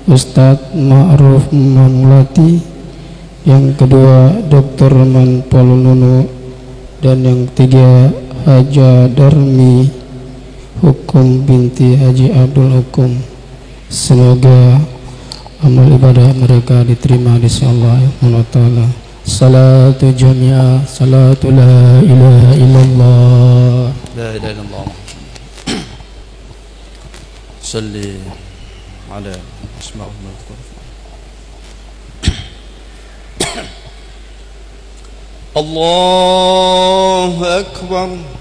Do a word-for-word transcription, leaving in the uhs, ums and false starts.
Ustadz Ma'ruf Mamlati, yang kedua Doktor Manpolununu, dan yang ketiga Haja Darmi Hukum binti Haji Abdul Hukum. Semoga amal ibadah mereka diterima di sisi Allah Subhanahu wa taala. Salatu jami'ah, salatu la ilaha illallah. La ilaha illallah. Salli ala asma'ul madhkur. Allahu akbar.